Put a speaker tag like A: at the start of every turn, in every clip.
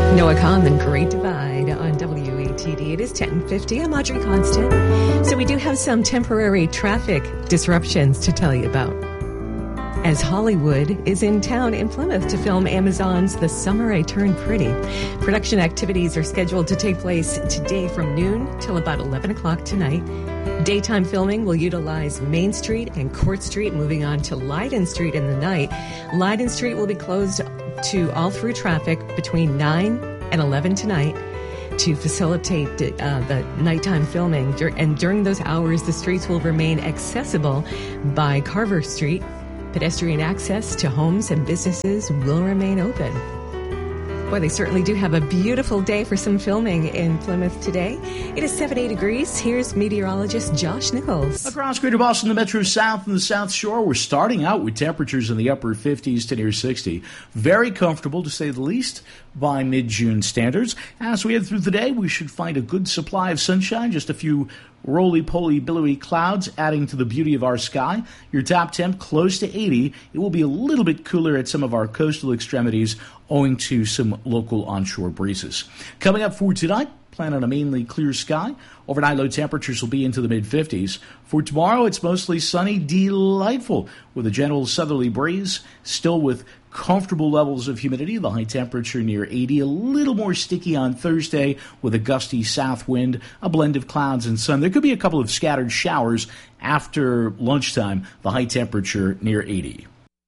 A: Noah Kahan, Great Divide on WATD. It is 10:50. I'm Audrey Constant. So we do have some temporary traffic disruptions to tell you about, as Hollywood is in town in Plymouth to film Amazon's The Summer I Turned Pretty. Production activities are scheduled to take place today from noon till about 11 o'clock tonight. Daytime filming will utilize Main Street and Court Street, moving on to Leiden Street in the night. Leiden Street will be closed to all through traffic between 9 and 11 tonight to facilitate the nighttime filming. And during those hours, the streets will remain accessible by Carver Street. Pedestrian access to homes and businesses will remain open. Boy, they certainly do have a beautiful day for some filming in Plymouth today. It is 70 degrees. Here's meteorologist Josh Nichols.
B: Across Greater Boston, the Metro South and the South Shore, we're starting out with temperatures in the upper 50s to near 60. Very comfortable, to say the least, by mid-June standards. As we head through the day, we should find a good supply of sunshine, just a few roly-poly, billowy clouds adding to the beauty of our sky. Your top temp close to 80. It will be a little bit cooler at some of our coastal extremities owing to some local onshore breezes. Coming up for tonight, plan on a mainly clear sky. Overnight low temperatures will be into the mid-50s. For tomorrow, it's mostly sunny, delightful, with a gentle southerly breeze, still with comfortable levels of humidity. The high temperature near 80, a little more sticky on Thursday with a gusty south wind, a blend of clouds and sun. There could be a couple of scattered showers after lunchtime. The high temperature near 80.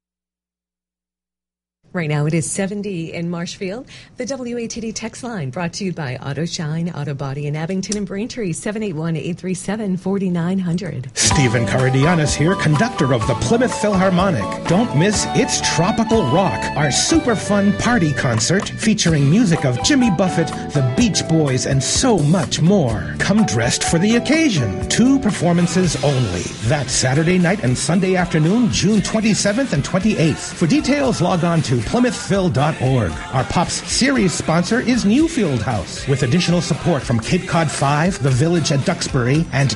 A: Right now it is 70 in Marshfield. The WATD text line brought to you by Auto Shine Auto Body in Abington and Braintree, 781-837-4900.
C: Stephen Caradianis here, conductor of the Plymouth Philharmonic. Don't miss It's Tropical Rock, our super fun party concert featuring music of Jimmy Buffett, the Beach Boys, and so much more. Come dressed for the occasion. 2 performances only. That's Saturday night and Sunday afternoon, June 27th and 28th. For details, log on to PlymouthPhil.org. Our Pops series sponsor is Newfield House, with additional support from Cape Cod 5, The Village at Duxbury, and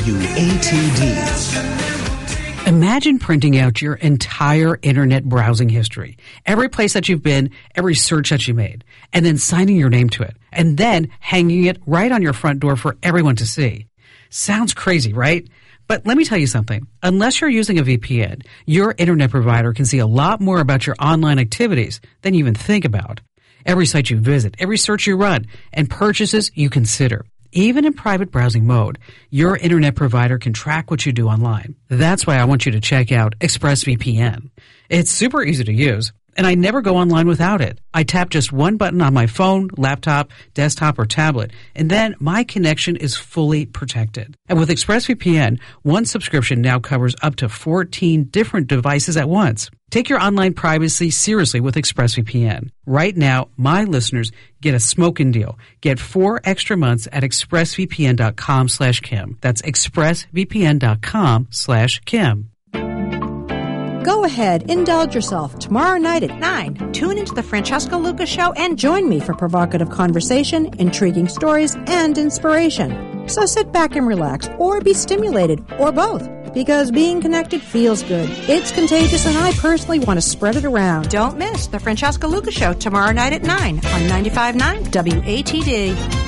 C: WATD.
D: Imagine printing out your entire internet browsing history, every place that you've been, every search that you made, and then signing your name to it, and then hanging it right on your front door for everyone to see. Sounds crazy, right? But let me tell you something. Unless you're using a VPN, your internet provider can see a lot more about your online activities than you even think about. Every site you visit, every search you run, and purchases you consider. Even in private browsing mode, your internet provider can track what you do online. That's why I want you to check out ExpressVPN. It's super easy to use, and I never go online without it. I tap just one button on my phone, laptop, desktop, or tablet, and then my connection is fully protected. And with ExpressVPN, one subscription now covers up to 14 different devices at once. Take your online privacy seriously with ExpressVPN. Right now, my listeners get a smoking deal. Get 4 extra months at expressvpn.com/Kim. That's expressvpn.com/Kim.
E: Go ahead, indulge yourself. Tomorrow night at 9, tune into the Francesca Lucas Show and join me for provocative conversation, intriguing stories, and inspiration. So sit back and relax, or be stimulated, or both, because being connected feels good. It's contagious, and I personally want to spread it around. Don't miss the Francesca Lucas Show tomorrow night at 9 on 95.9 WATD.